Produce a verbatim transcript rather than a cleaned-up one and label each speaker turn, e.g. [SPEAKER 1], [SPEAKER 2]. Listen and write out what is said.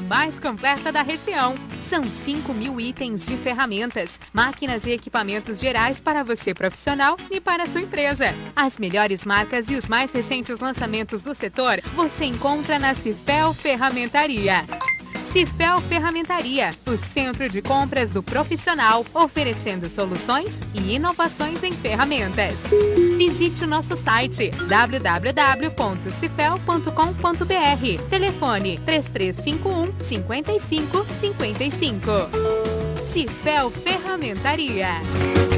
[SPEAKER 1] mais completa da região. São cinco mil itens de ferramentas, máquinas e equipamentos gerais para você profissional e para a sua empresa. As melhores marcas e os mais recentes lançamentos do setor você encontra na Cifel Ferramentaria. Cifel Ferramentaria, o centro de compras do profissional, oferecendo soluções e inovações em ferramentas. Visite o nosso site w w w ponto cifel ponto com ponto b r. Telefone três três cinco um, cinco cinco cinco cinco. Cifel Ferramentaria.